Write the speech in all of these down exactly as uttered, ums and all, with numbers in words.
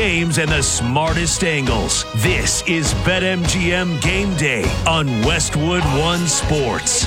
games and the smartest angles. This is BetMGM Game Day on Westwood One Sports.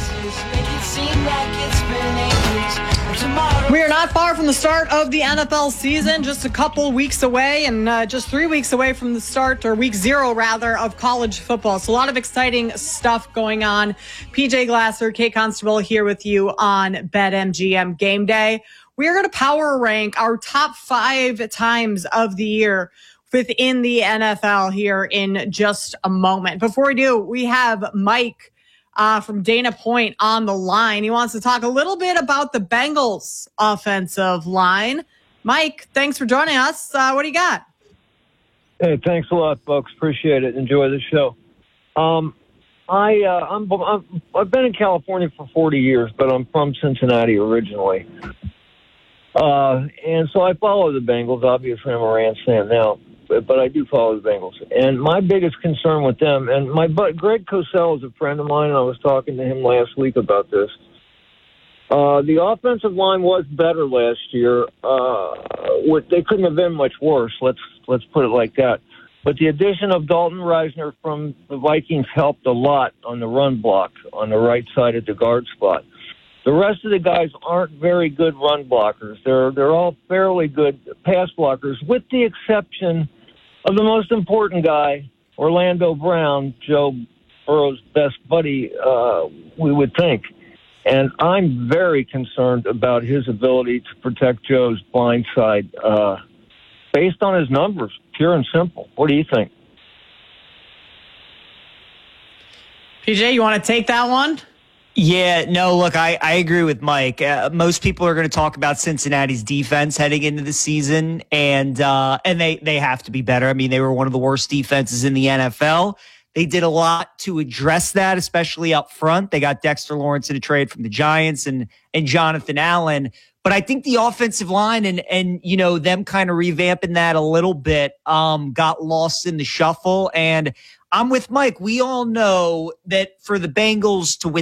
We are not far from the start of the N F L season, just a couple weeks away, and uh, just three weeks away from the start, or week zero rather, of college football. So a lot of exciting stuff going on. P J Glasser, Kate Constable here with you on BetMGM Game Day. We are going to power rank our top five times of the year within the N F L here in just a moment. Before we do, we have Mike Uh, from Dana Point on the line. He wants to talk a little bit about the Bengals offensive line. Mike, thanks for joining us. Uh, what do you got? Hey, thanks a lot, folks. Appreciate it. Enjoy the show. Um, I, uh, I'm, I'm, I've been in California for forty years, but I'm from Cincinnati originally. Uh, and so I follow the Bengals. Obviously, I'm a Rams fan now. But I do follow the Bengals. And my biggest concern with them, and my buddy Greg Cosell is a friend of mine, and I was talking to him last week about this. Uh, the offensive line was better last year. Uh, they couldn't have been much worse, let's let's put it like that. But the addition of Dalton Reisner from the Vikings helped a lot on the run block on the right side of the guard spot. The rest of the guys aren't very good run blockers. They're they're all fairly good pass blockers, with the exception of the most important guy, Orlando Brown, Joe Burrow's best buddy, uh, we would think. And I'm very concerned about his ability to protect Joe's blind side uh, based on his numbers, pure and simple. What do you think? P J, you want to take that one? Yeah, no, look, I, I agree with Mike. Uh, most people are going to talk about Cincinnati's defense heading into the season, and uh, and they, they have to be better. I mean, they were one of the worst defenses in the N F L. They did a lot to address that, especially up front. They got Dexter Lawrence in a trade from the Giants and and Jonathan Allen. But I think the offensive line and, and you know, them kind of revamping that a little bit um, got lost in the shuffle. And I'm with Mike. We all know that for the Bengals to win